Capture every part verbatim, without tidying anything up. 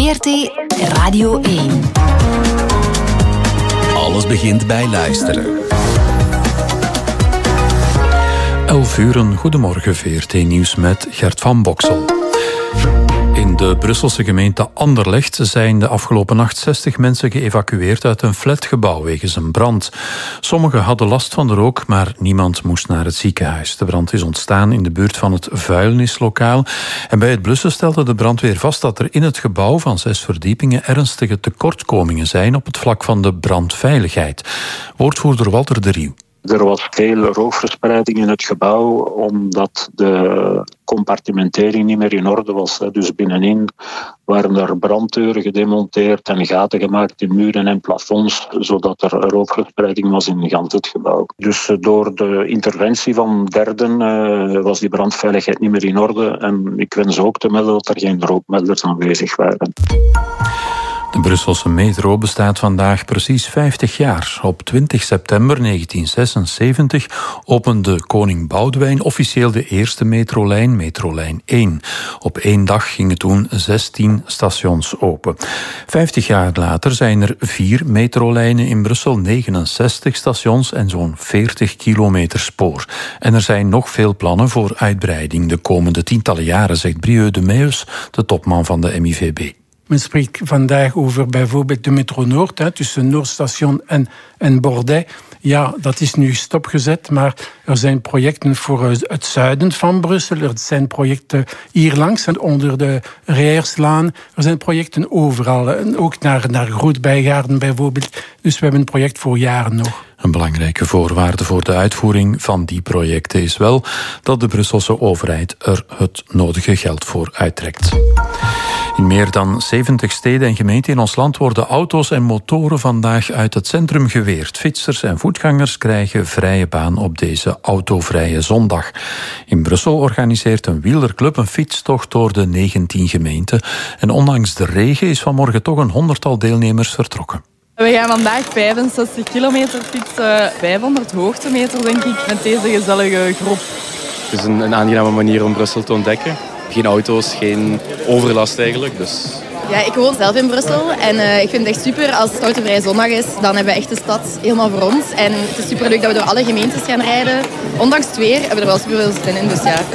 V R T Radio één. Alles begint bij luisteren. elf uur, een goedemorgen, V R T-nieuws met Gert van Boksel. In de Brusselse gemeente Anderlecht zijn de afgelopen nacht zestig mensen geëvacueerd uit een flatgebouw wegens een brand. Sommigen hadden last van de rook, maar niemand moest naar het ziekenhuis. De brand is ontstaan in de buurt van het vuilnislokaal. En bij het blussen stelde de brandweer vast dat er in het gebouw van zes verdiepingen ernstige tekortkomingen zijn op het vlak van de brandveiligheid. Woordvoerder Walter de Rieuw. Er was veel rookverspreiding in het gebouw omdat de compartimentering niet meer in orde was. Dus binnenin waren er branddeuren gedemonteerd en gaten gemaakt in muren en plafonds, zodat er rookverspreiding was in gans het gebouw. Dus door de interventie van derden uh, was die brandveiligheid niet meer in orde. En ik wens ook te melden dat er geen rookmelders aanwezig waren. De Brusselse metro bestaat vandaag precies vijftig jaar. Op twintig september negentien zesenzeventig opende koning Boudewijn officieel de eerste metrolijn, metrolijn één. Op één dag gingen toen zestien stations open. Vijftig jaar later zijn er vier metrolijnen in Brussel, negenenzestig stations en zo'n veertig kilometer spoor. En er zijn nog veel plannen voor uitbreiding de komende tientallen jaren, zegt Brieux de Meus, de topman van de M I V B. Men spreekt vandaag over bijvoorbeeld de Metro Noord, hè, tussen Noordstation en, en Bordij. Ja, dat is nu stopgezet, maar er zijn projecten voor het zuiden van Brussel. Er zijn projecten hier langs en onder de Rijerslaan. Er zijn projecten overal, en ook naar, naar Groot-Bijgaarden bijvoorbeeld. Dus we hebben een project voor jaren nog. Een belangrijke voorwaarde voor de uitvoering van die projecten is wel dat de Brusselse overheid er het nodige geld voor uittrekt. In meer dan zeventig steden en gemeenten in ons land worden auto's en motoren vandaag uit het centrum geweerd. Fietsers en voetgangers krijgen vrije baan op deze autovrije zondag. In Brussel organiseert een wielerclub een fietstocht door de negentien gemeenten. En ondanks de regen is vanmorgen toch een honderdtal deelnemers vertrokken. We gaan vandaag vijfenzestig kilometer fietsen, vijfhonderd hoogtemeter denk ik, met deze gezellige groep. Het is een, een aangename manier om Brussel te ontdekken. Geen auto's, geen overlast eigenlijk. Dus. Ja, ik woon zelf in Brussel en uh, ik vind het echt super als het autovrije zondag is. Dan hebben we echt de stad helemaal voor ons. En het is super leuk dat we door alle gemeentes gaan rijden. Ondanks het weer hebben we er wel super veel zin in, dus ja.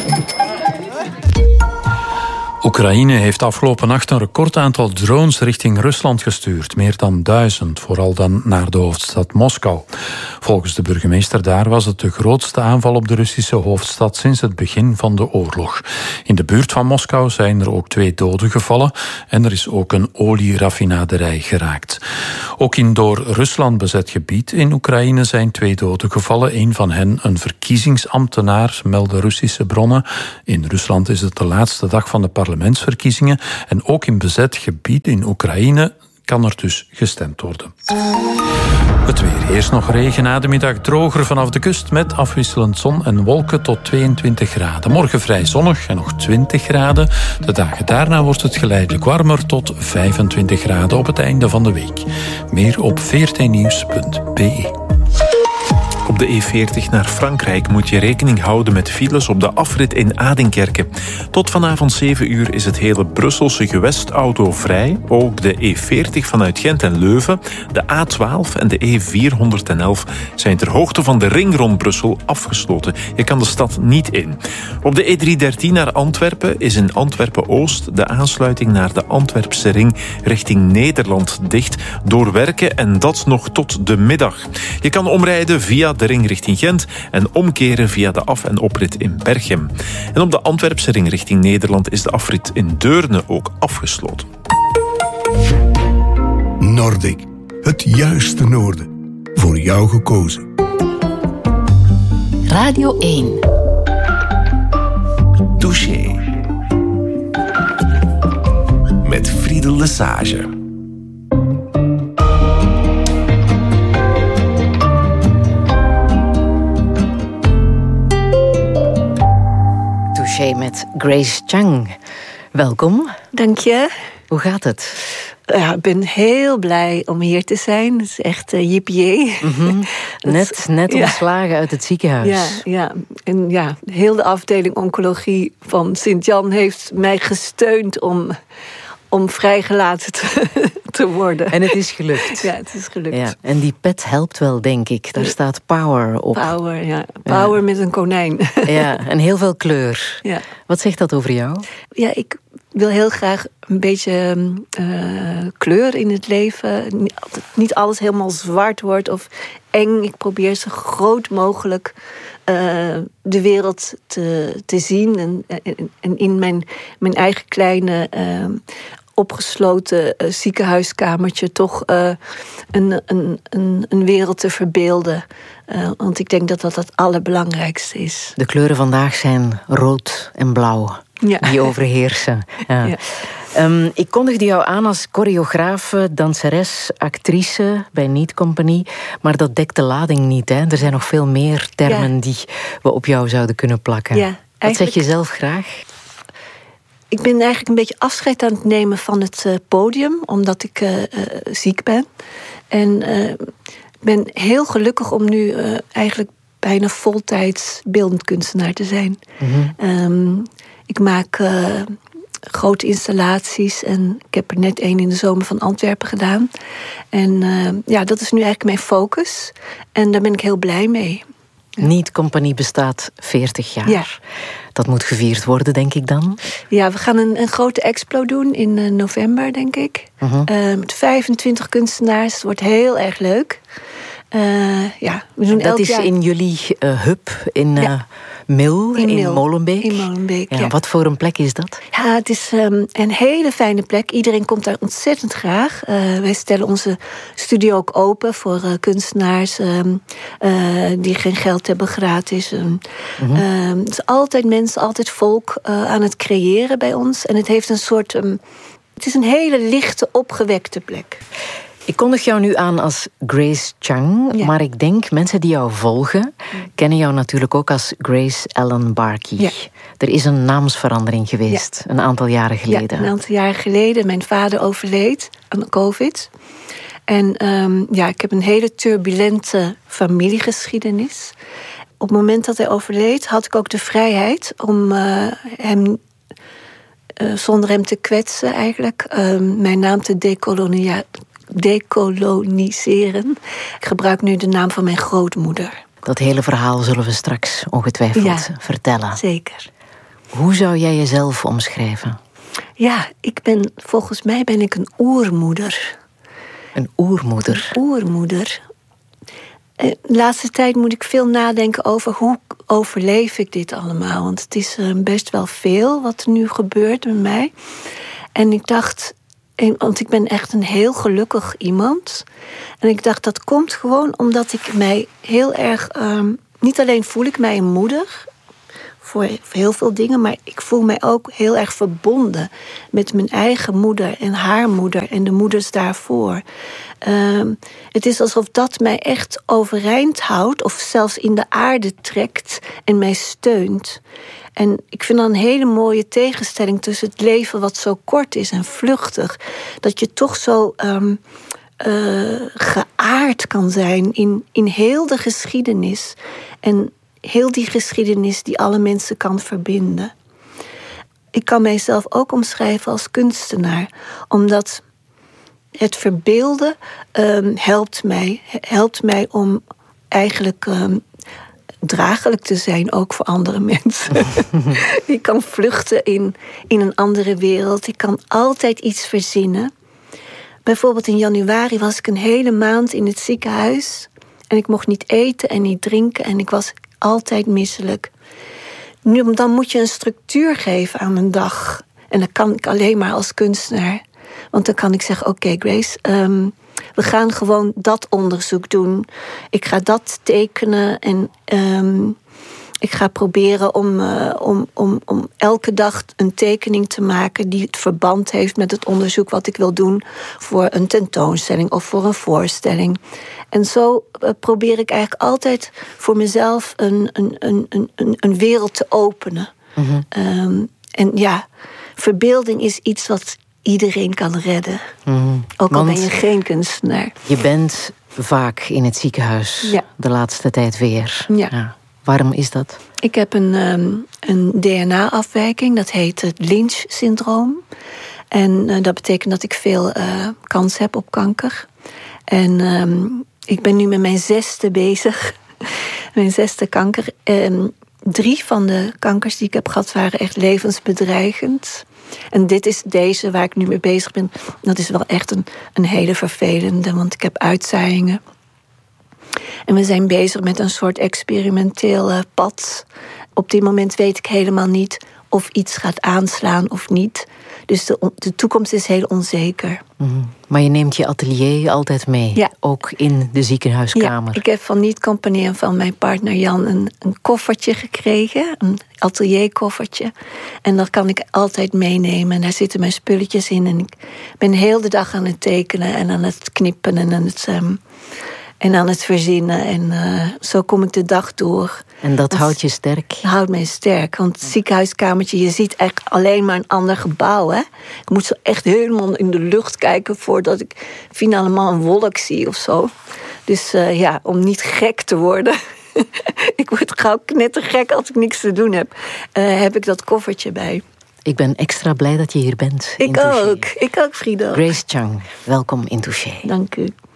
Oekraïne heeft afgelopen nacht een recordaantal drones richting Rusland gestuurd. Meer dan duizend, vooral dan naar de hoofdstad Moskou. Volgens de burgemeester daar was het de grootste aanval op de Russische hoofdstad sinds het begin van de oorlog. In de buurt van Moskou zijn er ook twee doden gevallen en er is ook een olieraffinaderij geraakt. Ook in door Rusland bezet gebied in Oekraïne zijn twee doden gevallen. Een van hen een verkiezingsambtenaar, melden Russische bronnen. In Rusland is het de laatste dag van de parlementsverkiezingen en ook in bezet gebied in Oekraïne kan er dus gestemd worden. Het weer. Eerst nog regen, na de middag droger vanaf de kust met afwisselend zon en wolken tot tweeëntwintig graden. Morgen vrij zonnig en nog twintig graden. De dagen daarna wordt het geleidelijk warmer tot vijfentwintig graden op het einde van de week. Meer op v r t nieuws punt b e. Op de E veertig naar Frankrijk moet je rekening houden met files op de afrit in Adinkerke. Tot vanavond zeven uur is het hele Brusselse gewest autovrij. Ook de E veertig vanuit Gent en Leuven, de A twaalf en de E vierhonderdelf zijn ter hoogte van de ring rond Brussel afgesloten. Je kan de stad niet in. Op de E driehonderddertien naar Antwerpen is in Antwerpen-Oost de aansluiting naar de Antwerpse ring richting Nederland dicht door werken en dat nog tot de middag. Je kan omrijden via de ring richting Gent en omkeren via de af- en oprit in Berchem. En op de Antwerpse ring richting Nederland is de afrit in Deurne ook afgesloten. Nordic, het juiste noorden. Voor jou gekozen. Radio één. Touché. Met Friedel Lesage. Met Grace Chang. Welkom. Dank je. Hoe gaat het? Ja, ik ben heel blij om hier te zijn. Het is echt uh, jippie. Mm-hmm. Net, net ja. ontslagen uit het ziekenhuis. Ja, ja. En ja, heel de afdeling oncologie van Sint-Jan heeft mij gesteund om, om vrijgelaten te, te worden. En het is gelukt. Ja, het is gelukt. Ja, en die pet helpt wel, denk ik. Daar staat power op. Power, ja. Power ja. met een konijn. Ja, en heel veel kleur. Ja. Wat zegt dat over jou? Ja, ik wil heel graag een beetje uh, kleur in het leven. Niet, niet alles helemaal zwart wordt of eng. Ik probeer zo groot mogelijk uh, de wereld te, te zien. En, en, en in mijn, mijn eigen kleine uh, opgesloten uh, ziekenhuiskamertje toch uh, een, een, een, een wereld te verbeelden. Uh, want ik denk dat dat het allerbelangrijkste is. De kleuren vandaag zijn rood en blauw. Ja. Die overheersen. Ja. Ja. Um, ik kondigde jou aan als choreografe, danseres, actrice bij Neat Company. Maar dat dekt de lading niet. Hè? Er zijn nog veel meer termen ja. die we op jou zouden kunnen plakken. Ja, eigenlijk... Wat zeg je zelf graag? Ik ben eigenlijk een beetje afscheid aan het nemen van het uh, podium. Omdat ik uh, uh, ziek ben. En uh, ik ben heel gelukkig om nu uh, eigenlijk bijna voltijds beeldend kunstenaar te zijn. Mm-hmm. Um, ik maak uh, grote installaties en ik heb er net één in de zomer van Antwerpen gedaan. En uh, ja, dat is nu eigenlijk mijn focus. En daar ben ik heel blij mee. Ja. Neat Company bestaat veertig jaar. Ja. Dat moet gevierd worden, denk ik dan? Ja, we gaan een, een grote expo doen in uh, november, denk ik. Uh-huh. Uh, met vijfentwintig kunstenaars. Het wordt heel erg leuk. Uh, ja, we doen dat elk is jaar... in jullie uh, hub in uh, ja. Mil, in, in Molenbeek? In Molenbeek, ja. ja. Wat voor een plek is dat? Ja, het is um, een hele fijne plek. Iedereen komt daar ontzettend graag. Uh, wij stellen onze studio ook open voor uh, kunstenaars um, uh, die geen geld hebben, gratis. Um, mm-hmm. uh, het is altijd mensen, altijd volk uh, aan het creëren bij ons. En het heeft een soort... Um, het is een hele lichte, opgewekte plek. Ik kondig jou nu aan als Grace Chang, ja. maar ik denk mensen die jou volgen kennen jou natuurlijk ook als Grace Ellen Barkey. Ja. Er is een naamsverandering geweest, ja. een aantal jaren geleden. Ja, een aantal jaren geleden. Mijn vader overleed aan COVID. En um, ja, ik heb een hele turbulente familiegeschiedenis. Op het moment dat hij overleed had ik ook de vrijheid om uh, hem... Uh, zonder hem te kwetsen eigenlijk, uh, mijn naam te decoloniseren. decoloniseren. Ik gebruik nu de naam van mijn grootmoeder. Dat hele verhaal zullen we straks ongetwijfeld ja, vertellen. Zeker. Hoe zou jij jezelf omschrijven? Ja, ik ben, volgens mij ben ik een oermoeder. Een oermoeder? Een oermoeder. De laatste tijd moet ik veel nadenken over hoe overleef ik dit allemaal. Want het is best wel veel wat er nu gebeurt met mij. En ik dacht... Want ik ben echt een heel gelukkig iemand. En ik dacht, dat komt gewoon omdat ik mij heel erg... Um, niet alleen voel ik mij een moeder voor heel veel dingen... maar ik voel mij ook heel erg verbonden met mijn eigen moeder en haar moeder... en de moeders daarvoor. Um, het is alsof dat mij echt overeind houdt... of zelfs in de aarde trekt en mij steunt... En ik vind dat een hele mooie tegenstelling tussen het leven wat zo kort is en vluchtig. Dat je toch zo um, uh, geaard kan zijn in, in heel de geschiedenis. En heel die geschiedenis die alle mensen kan verbinden. Ik kan mijzelf ook omschrijven als kunstenaar. Omdat het verbeelden um, helpt mij. Helpt mij om eigenlijk... Um, draaglijk te zijn, ook voor andere mensen. Ik kan vluchten in, in een andere wereld. Ik kan altijd iets verzinnen. Bijvoorbeeld in januari was ik een hele maand in het ziekenhuis. En ik mocht niet eten en niet drinken. En ik was altijd misselijk. Nu, dan moet je een structuur geven aan mijn dag. En dat kan ik alleen maar als kunstenaar. Want dan kan ik zeggen, oké okay, Grace... Um, we gaan gewoon dat onderzoek doen. Ik ga dat tekenen en um, ik ga proberen om, uh, om, om, om elke dag een tekening te maken die het verband heeft met het onderzoek wat ik wil doen voor een tentoonstelling of voor een voorstelling. En zo uh, probeer ik eigenlijk altijd voor mezelf een, een, een, een, een wereld te openen. Mm-hmm. Um, en ja, verbeelding is iets wat iedereen kan redden. Mm, Ook al ben je geen kunstenaar. Je bent vaak in het ziekenhuis. Ja. De laatste tijd weer. Ja. Ja. Waarom is dat? Ik heb een, um, een D N A-afwijking. Dat heet het Lynch-syndroom. En uh, dat betekent dat ik veel uh, kans heb op kanker. En um, ik ben nu met mijn zesde bezig. Mijn zesde kanker. Um, drie van de kankers die ik heb gehad waren echt levensbedreigend. En dit is deze waar ik nu mee bezig ben. Dat is wel echt een, een hele vervelende, want ik heb uitzaaiingen. En we zijn bezig met een soort experimenteel uh, pad. Op dit moment weet ik helemaal niet of iets gaat aanslaan of niet. Dus de, de toekomst is heel onzeker. Mm-hmm. Maar je neemt je atelier altijd mee, ja. Ook in de ziekenhuiskamer. Ja, ik heb van Niet Company en van mijn partner Jan een, een koffertje gekregen. Een atelierkoffertje. En dat kan ik altijd meenemen. En daar zitten mijn spulletjes in. En ik ben heel de dag aan het tekenen en aan het knippen en aan het... Um, En aan het verzinnen. En uh, zo kom ik de dag door. En dat want, houdt je sterk? Houdt mij sterk. Want het ziekenhuiskamertje, je ziet echt alleen maar een ander gebouw. Hè? Ik moet zo echt helemaal in de lucht kijken voordat ik finalement een wolk zie of zo. Dus uh, ja, om niet gek te worden. Ik word gauw knettergek als ik niks te doen heb. Uh, heb ik dat koffertje bij. Ik ben extra blij dat je hier bent. Ik ook. Ik ook, Frieda. Grace Chang, welkom in Touché. Dank u.